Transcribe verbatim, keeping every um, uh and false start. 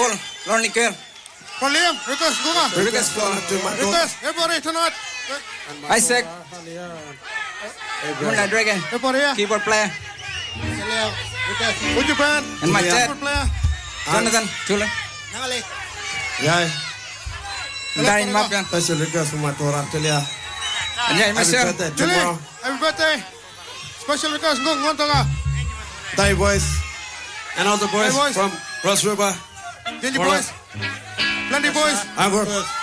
call. Lonely care. Con Liam, request Gunga. Request call. Request everybody tonight. Isaac. Moonlight Dragon. Everybody here. Keyboard player. Would you band? And my dad. Keyboard player. Jonathan. Chula. Yeah. Dying map yan. Special request from my Torah Telia. And yeah, myself. Happy birthday Julie, tomorrow. happy birthday. Special request Gung Ngontonga. Thai boys. And all the boys, Thai boys. from Ross River. Dingy boys. Plenty boys. Angkor.